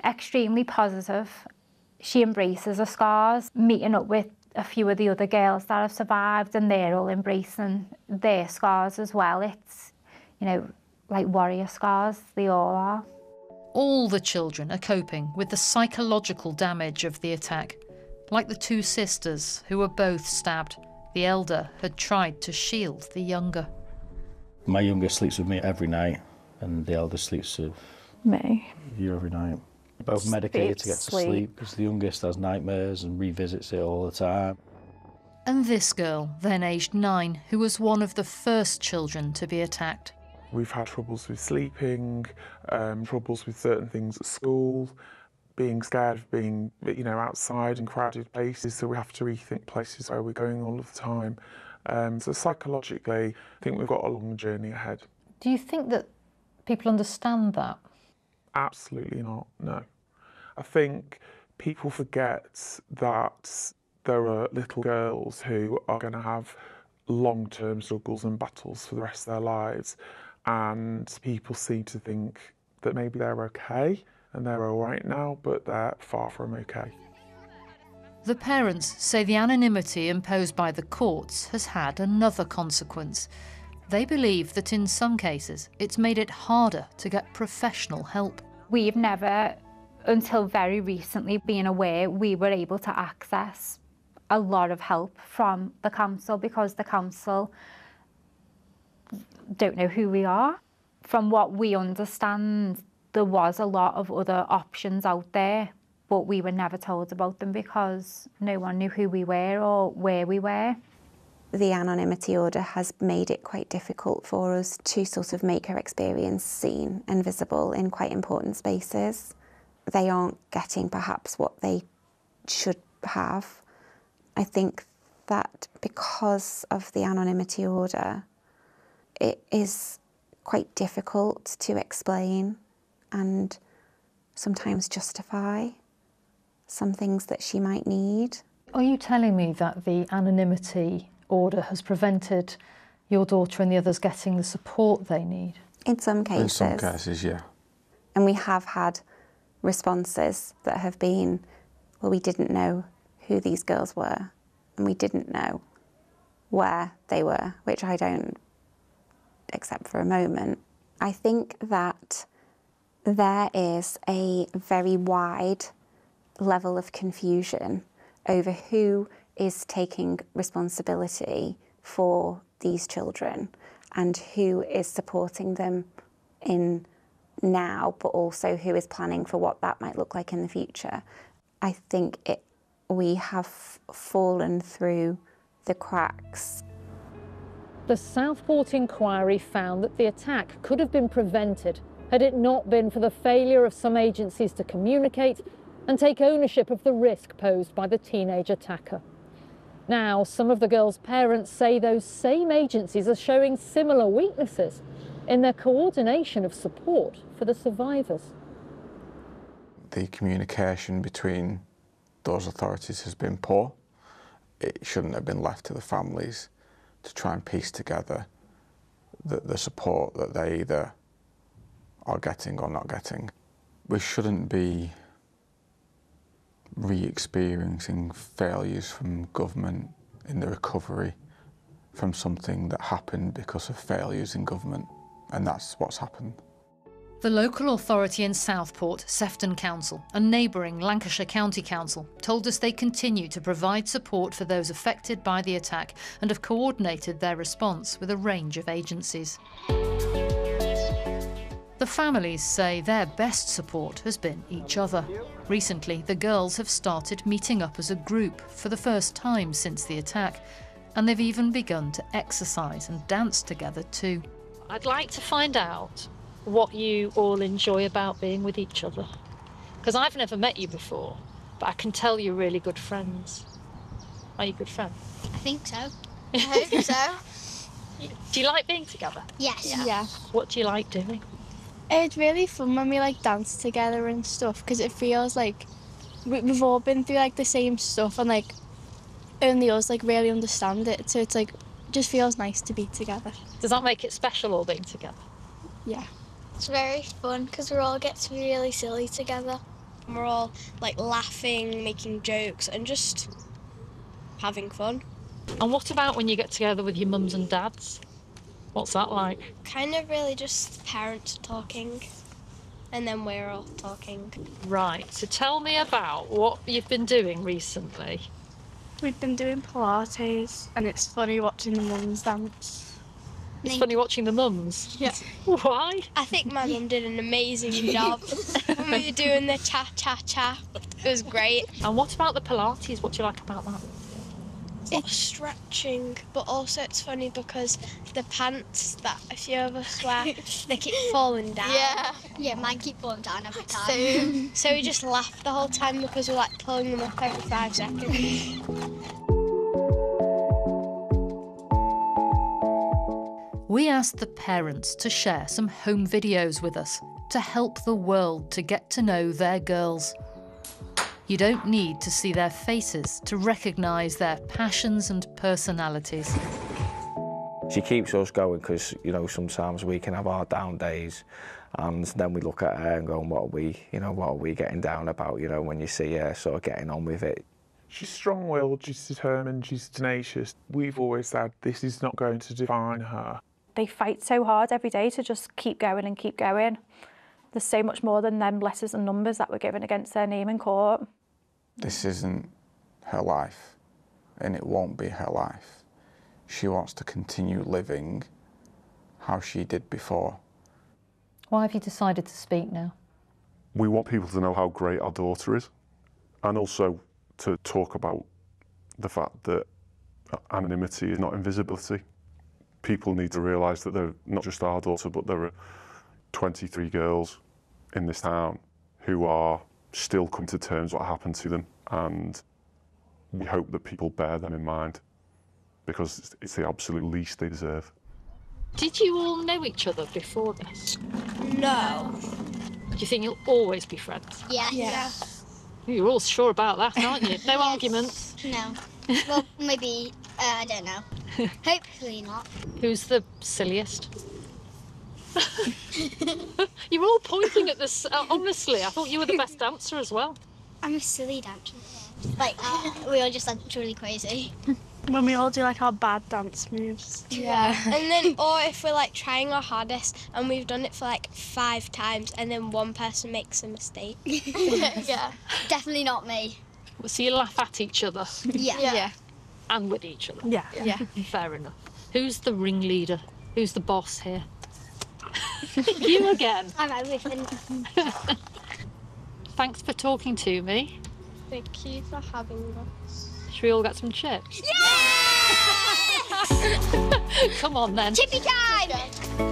extremely positive. She embraces her scars, meeting up with a few of the other girls that have survived, and they're all embracing their scars as well. It's, you know, like warrior scars, they all are. All the children are coping with the psychological damage of the attack, like the two sisters who were both stabbed. The elder had tried to shield the younger. My youngest sleeps with me every night, and the elder sleeps with me. You every night. Both medicated to get to sleep because the youngest has nightmares and revisits it all the time. And this girl, then aged 9, who was one of the first children to be attacked. We've had troubles with sleeping, troubles with certain things at school, being scared of being, you know, outside in crowded places, so we have to rethink places where we're going all of the time. So psychologically, I think we've got a long journey ahead. Do you think that people understand that? Absolutely not, no. I think people forget that there are little girls who are going to have long-term struggles and battles for the rest of their lives, and people seem to think that maybe they're okay and they're all right now, but they're far from okay. The parents say the anonymity imposed by the courts has had another consequence. They believe that in some cases it's made it harder to get professional help. We've never, until very recently, been aware we were able to access a lot of help from the council, because the council don't know who we are. From what we understand, there was a lot of other options out there, but we were never told about them because no one knew who we were or where we were. The anonymity order has made it quite difficult for us to sort of make her experience seen and visible in quite important spaces. They aren't getting perhaps what they should have. I think that because of the anonymity order, it is quite difficult to explain and sometimes justify some things that she might need. Are you telling me that the anonymity order has prevented your daughter and the others getting the support they need? In some cases. In some cases, yeah. And we have had responses that have been, well, we didn't know who these girls were and we didn't know where they were, which I don't accept for a moment. I think that there is a very wide level of confusion over who is taking responsibility for these children and who is supporting them in now, but also who is planning for what that might look like in the future. I think we have fallen through the cracks. The Southport inquiry found that the attack could have been prevented had it not been for the failure of some agencies to communicate and take ownership of the risk posed by the teenage attacker. Now, some of the girls' parents say those same agencies are showing similar weaknesses in their coordination of support for the survivors. The communication between those authorities has been poor. It shouldn't have been left to the families to try and piece together the support that they either are getting or not getting. We shouldn't be re-experiencing failures from government in the recovery from something that happened because of failures in government, and that's what's happened. The local authority in Southport, Sefton Council, and neighbouring Lancashire County Council told us they continue to provide support for those affected by the attack and have coordinated their response with a range of agencies. The families say their best support has been each other. Recently, the girls have started meeting up as a group for the first time since the attack, and they've even begun to exercise and dance together too. I'd like to find out what you all enjoy about being with each other. Because I've never met you before, but I can tell you're really good friends. Are you good friends? I think so. I hope so. Do you like being together? Yes. Yeah. What do you like doing? It's really fun when we like dance together and stuff, because it feels like we've all been through like the same stuff and like only us like really understand it. So it's like, just feels nice to be together. Does that make it special, all being together? Yeah. It's very fun because we all get to be really silly together. And we're all like laughing, making jokes and just having fun. And what about when you get together with your mums and dads? What's that like? Kind of really just parents talking and then we're all talking. Right, so tell me about what you've been doing recently. We've been doing Pilates and it's funny watching the mums dance. It's funny watching the mums? Yeah. Why? I think my mum did an amazing job when we were doing the cha-cha-cha. It was great. And what about the Pilates? What do you like about that? It's stretching, but also it's funny because the pants that a few of us wear, they keep falling down. Yeah, mine keep falling down every time. So we just laughed the whole time because we're like pulling them up every 5 seconds. We asked the parents to share some home videos with us to help the world to get to know their girls. You don't need to see their faces to recognise their passions and personalities. She keeps us going because, you know, sometimes we can have our down days and then we look at her and go, what are we getting down about, you know, when you see her sort of getting on with it. She's strong-willed, she's determined, she's tenacious. We've always said this is not going to define her. They fight so hard every day to just keep going and keep going. There's so much more than them letters and numbers that were given against their name in court. This isn't her life, and it won't be her life. She wants to continue living how she did before. Why have you decided to speak now? We want people to know how great our daughter is, and also to talk about the fact that anonymity is not invisibility. People need to realise that they're not just our daughter, but there are 23 girls in this town who are still coming to terms with what happened to them, and we hope that people bear them in mind because it's the absolute least they deserve. Did you all know each other before this? No. Do you think you'll always be friends? Yeah. You're all sure about that, aren't you? No arguments? No. Well, maybe, I don't know. Hopefully not. Who's the silliest? You're all pointing at this. Honestly, I thought you were the best dancer as well. I'm a silly dancer. Like, we all just dance really crazy. When we all do like our bad dance moves. Yeah. And then, or if we're like trying our hardest and we've done it for like 5 times and then one person makes a mistake. Yeah. Definitely not me. So you laugh at each other? Yeah. And with each other? Yeah. Fair enough. Who's the ringleader? Who's the boss here? You again. I'm everything. Thanks for talking to me. Thank you for having us. Should we all get some chips? Yeah! Come on then. Chippy time!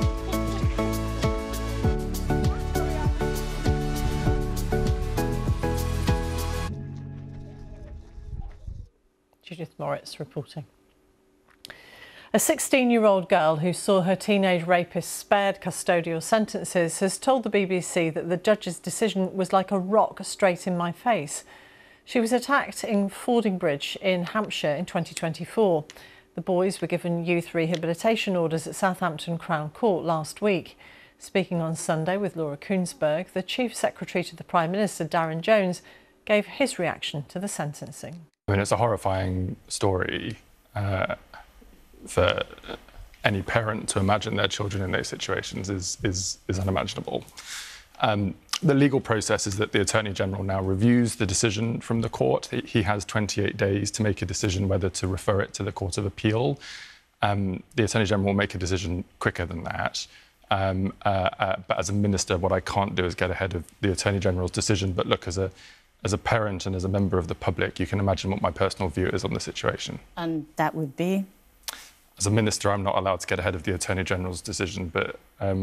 Judith Moritz reporting. A 16-year-old girl who saw her teenage rapist spared custodial sentences has told the BBC that the judge's decision was like a rock straight in my face. She was attacked in Fordingbridge in Hampshire in 2024. The boys were given youth rehabilitation orders at Southampton Crown Court last week. Speaking on Sunday with Laura Kuenssberg, the Chief Secretary to the Prime Minister, Darren Jones, gave his reaction to the sentencing. I mean, it's a horrifying story for any parent to imagine their children in those situations is unimaginable. The legal process is that the Attorney General now reviews the decision from the court. He has 28 days to make a decision whether to refer it to the Court of Appeal. The Attorney General will make a decision quicker than that. But as a minister, what I can't do is get ahead of the Attorney General's decision. But look, as a parent and as a member of the public, you can imagine what my personal view is on the situation. And that would be? As a minister, I'm not allowed to get ahead of the Attorney General's decision, but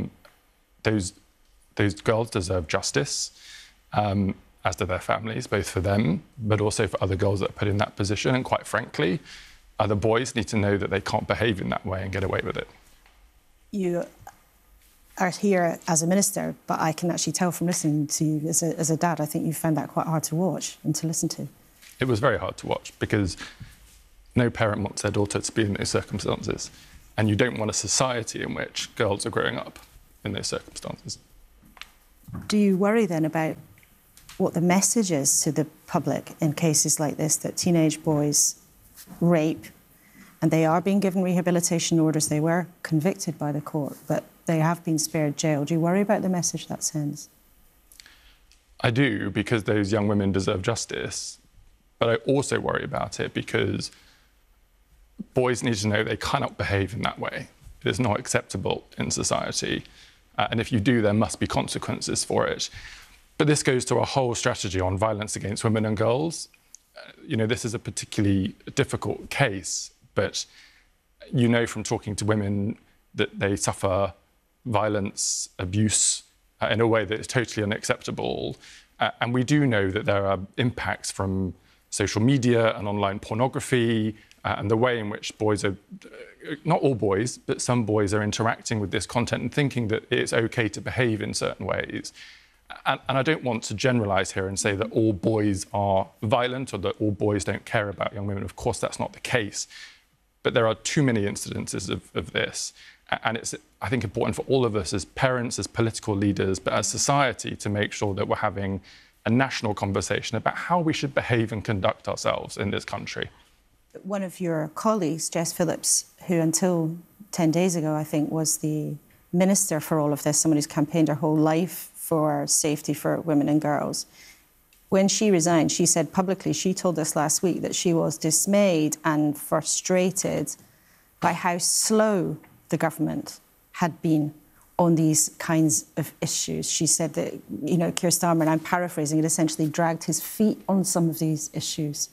those girls deserve justice, as do their families, both for them, but also for other girls that are put in that position. And quite frankly, other boys need to know that they can't behave in that way and get away with it. You are here as a minister, but I can actually tell from listening to you as a dad, I think you found that quite hard to watch and to listen to. It was very hard to watch because no parent wants their daughter to be in those circumstances. And you don't want a society in which girls are growing up in those circumstances. Do you worry then about what the message is to the public in cases like this, that teenage boys rape, and they are being given rehabilitation orders. They were convicted by the court, but they have been spared jail. Do you worry about the message that sends? I do, because those young women deserve justice. But I also worry about it because boys need to know they cannot behave in that way. It is not acceptable in society. And if you do, there must be consequences for it. But this goes to a whole strategy on violence against women and girls. This is a particularly difficult case, but you know from talking to women that they suffer violence, abuse in a way that is totally unacceptable. And we do know that there are impacts from social media and online pornography and the way in which boys are, not all boys, but some boys are interacting with this content and thinking that it's okay to behave in certain ways. And I don't want to generalise here and say that all boys are violent or that all boys don't care about young women. Of course, that's not the case. But there are too many incidences of this. And it's, I think, important for all of us as parents, as political leaders, but as society to make sure that we're having a national conversation about how we should behave and conduct ourselves in this country. One of your colleagues, Jess Phillips, who until 10 days ago, I think, was the minister for all of this, someone who's campaigned her whole life for safety for women and girls. When she resigned, she said publicly, she told us last week that she was dismayed and frustrated by how slow the government had been on these kinds of issues. She said that, Keir Starmer, and I'm paraphrasing, had essentially dragged his feet on some of these issues.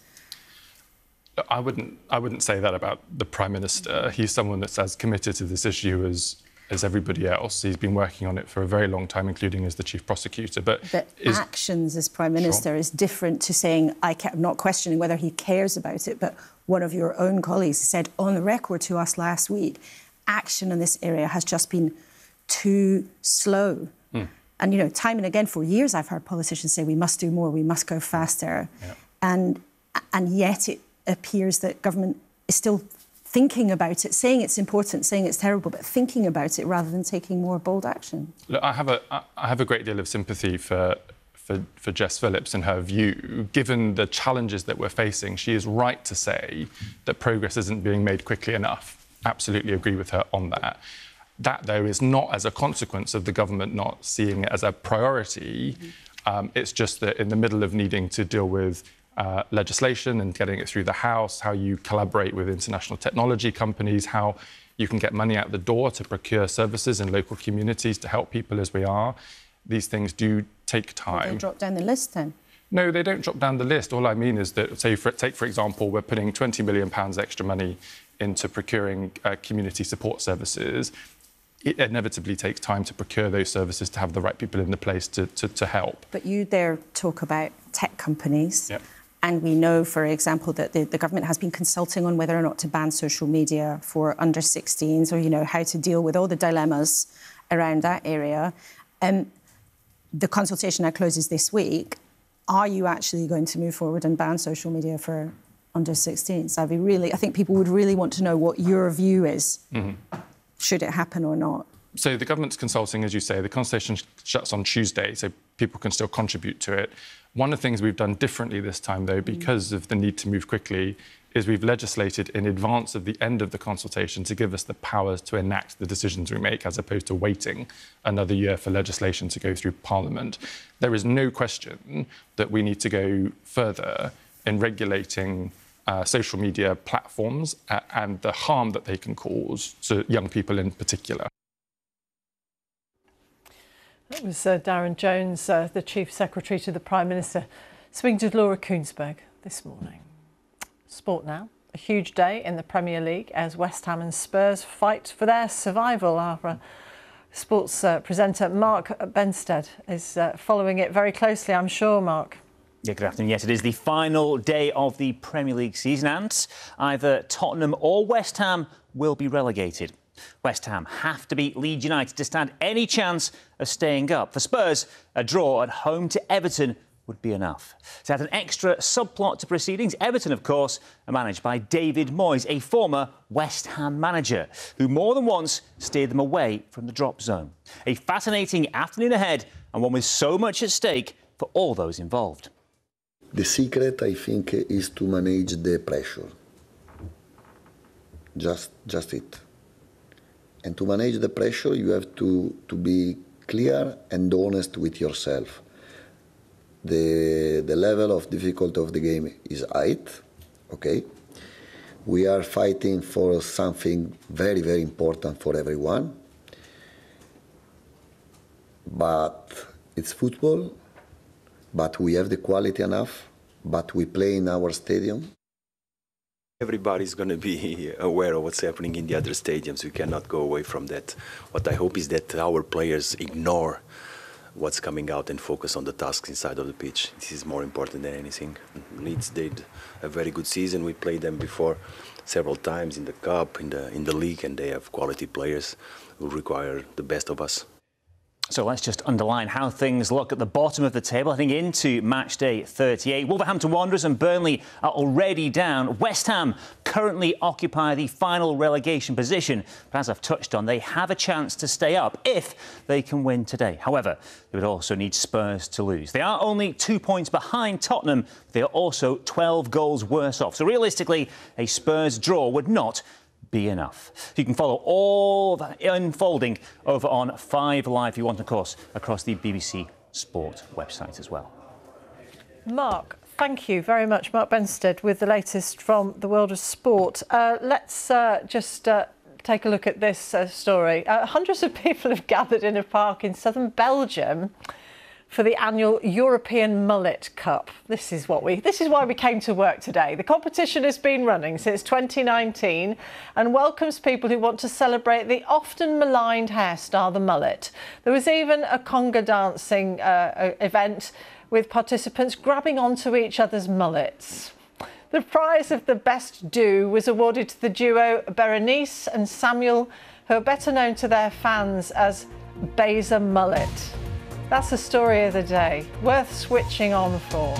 I wouldn't say that about the Prime Minister. He's someone that's as committed to this issue as everybody else. He's been working on it for a very long time, including as the Chief Prosecutor. But actions as Prime Minister is different to saying, I'm not questioning whether he cares about it, but one of your own colleagues said on the record to us last week, action in this area has just been too slow. And, time and again, for years, I've heard politicians say we must do more, we must go faster. Yeah. And yet it appears that government is still thinking about it, saying it's important, saying it's terrible, but thinking about it rather than taking more bold action. Look, I have a great deal of sympathy for Jess Phillips and her view. Given the challenges that we're facing, she is right to say that progress isn't being made quickly enough. Absolutely agree with her on that. That, though, is not as a consequence of the government not seeing it as a priority. It's just that in the middle of needing to deal with legislation and getting it through the House, how you collaborate with international technology companies, how you can get money out the door to procure services in local communities to help people as we are. These things do take time. Well, they drop down the list then? No, they don't drop down the list. All I mean is that, take for example, we're putting £20 million extra money into procuring community support services. It inevitably takes time to procure those services, to have the right people in the place to help. But you there talk about tech companies. Yep. And we know, for example, that the government has been consulting on whether or not to ban social media for under 16s, or, how to deal with all the dilemmas around that area. The consultation now closes this week. Are you actually going to move forward and ban social media for under 16s? I think people would really want to know what your view is. Should it happen or not? So the government's consulting, as you say. The consultation shuts on Tuesday, so people can still contribute to it. One of the things we've done differently this time, though, because of the need to move quickly, is we've legislated in advance of the end of the consultation to give us the powers to enact the decisions we make, as opposed to waiting another year for legislation to go through Parliament. There is no question that we need to go further in regulating social media platforms and the harm that they can cause to young people in particular. That was Darren Jones, the Chief Secretary to the Prime Minister, speaking to Laura Kuenssberg this morning. Sport now. A huge day in the Premier League as West Ham and Spurs fight for their survival. Our sports presenter Mark Benstead is following it very closely, I'm sure, Mark. Yeah, good afternoon. Yes, it is the final day of the Premier League season, and either Tottenham or West Ham will be relegated. West Ham have to beat Leeds United to stand any chance of staying up. For Spurs, a draw at home to Everton would be enough. To add an extra subplot to proceedings, Everton, of course, are managed by David Moyes, a former West Ham manager, who more than once steered them away from the drop zone. A fascinating afternoon ahead, and one with so much at stake for all those involved. The secret, I think, is to manage the pressure. Just it. And to manage the pressure, you have to be clear and honest with yourself. The level of difficulty of the game is high, okay? We are fighting for something very, very important for everyone. But it's football, but we have the quality enough, but we play in our stadium. Everybody's going to be aware of what's happening in the other stadiums. We cannot go away from that. What I hope is that our players ignore what's coming out and focus on the tasks inside of the pitch. This is more important than anything. Leeds did a very good season. We played them before several times in the cup, in the league, and they have quality players who require the best of us. So let's just underline how things look at the bottom of the table heading into match day 38. Wolverhampton Wanderers and Burnley are already down. West Ham currently occupy the final relegation position. But as I've touched on, they have a chance to stay up if they can win today. However, they would also need Spurs to lose. They are only 2 points behind Tottenham. They are also 12 goals worse off. So realistically, a Spurs draw would not be enough. You can follow all that unfolding over on 5 Live if you want, of course, across the BBC Sport website as well. Mark, thank you very much. Mark Benstead with the latest from the world of sport. Let's just take a look at this story. Hundreds of people have gathered in a park in southern Belgium for the annual European Mullet Cup. This is why we came to work today. The competition has been running since 2019 and welcomes people who want to celebrate the often maligned hairstyle, the mullet. There was even a conga dancing event with participants grabbing onto each other's mullets. The prize of the best do was awarded to the duo Berenice and Samuel, who are better known to their fans as Beza Mullet. That's the story of the day, worth switching on for.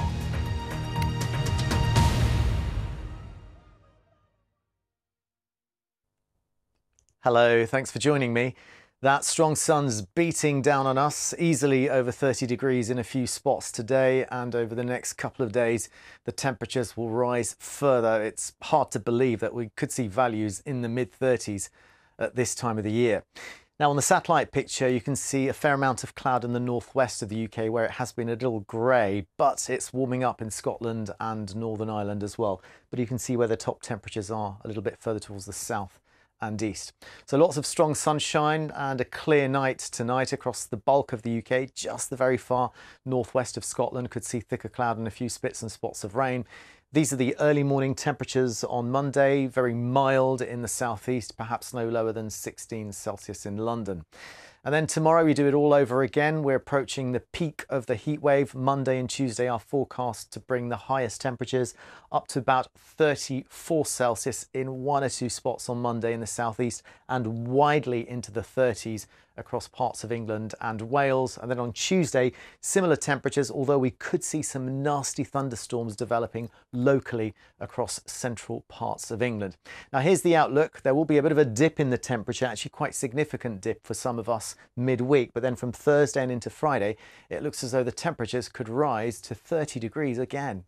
Hello, thanks for joining me. That strong sun's beating down on us, easily over 30 degrees in a few spots today, and over the next couple of days the temperatures will rise further. It's hard to believe that we could see values in the mid-30s at this time of the year. Now on the satellite picture you can see a fair amount of cloud in the northwest of the UK where it has been a little grey, but it's warming up in Scotland and Northern Ireland as well. But you can see where the top temperatures are a little bit further towards the south and east. So lots of strong sunshine and a clear night tonight across the bulk of the UK. Just the very far northwest of Scotland could see thicker cloud and a few spits and spots of rain. These are the early morning temperatures on Monday, very mild in the southeast, perhaps no lower than 16 Celsius in London. And then tomorrow we do it all over again. We're approaching the peak of the heat wave. Monday and Tuesday are forecast to bring the highest temperatures up to about 34 Celsius in 1 or 2 spots on Monday in the southeast and widely into the 30s across parts of England and Wales. And then on Tuesday, similar temperatures, although we could see some nasty thunderstorms developing locally across central parts of England. Now here's the outlook. There will be a bit of a dip in the temperature, actually quite significant dip for some of us midweek, but then from Thursday and into Friday, it looks as though the temperatures could rise to 30 degrees again.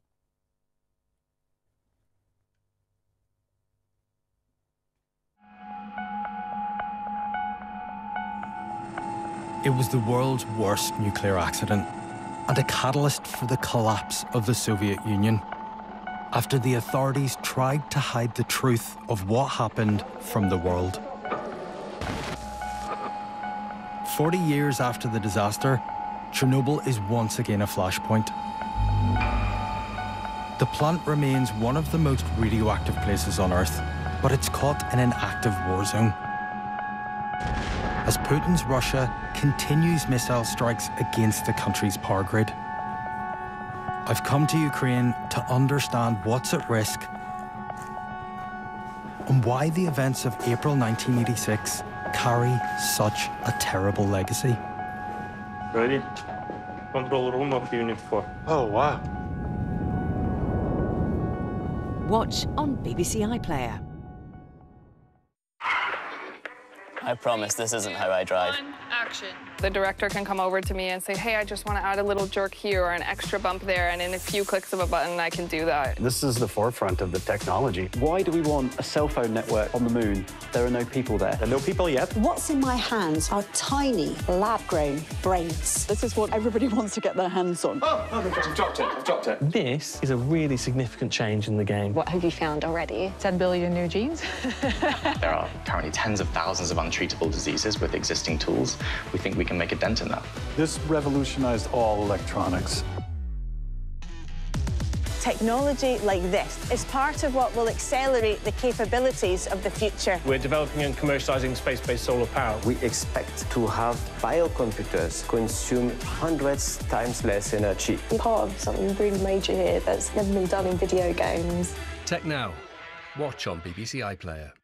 It was the world's worst nuclear accident and a catalyst for the collapse of the Soviet Union after the authorities tried to hide the truth of what happened from the world. 40 years after the disaster, Chernobyl is once again a flashpoint. The plant remains one of the most radioactive places on Earth, but it's caught in an active war zone. As Putin's Russia continues missile strikes against the country's power grid. I've come to Ukraine to understand what's at risk and why the events of April 1986 carry such a terrible legacy. Ready? Control room of Unit 4. Oh, wow. Watch on BBC iPlayer. I promise this isn't how I drive. Action. The director can come over to me and say, hey, I just want to add a little jerk here or an extra bump there, and in a few clicks of a button, I can do that. This is the forefront of the technology. Why do we want a cell phone network on the moon? There are no people there. There are no people yet. What's in my hands are tiny, lab-grown brains. This is what everybody wants to get their hands on. Oh, I've dropped it. I've dropped it. This is a really significant change in the game. What have you found already? 10 billion new genes. There are currently tens of thousands of untreatable diseases with existing tools. We think we can make a dent in that. This revolutionized all electronics. Technology like this is part of what will accelerate the capabilities of the future. We're developing and commercializing space-based solar power. We expect to have biocomputers consume hundreds times less energy. I'm part of something really major here that's never been done in video games. Tech Now. Watch on BBC iPlayer.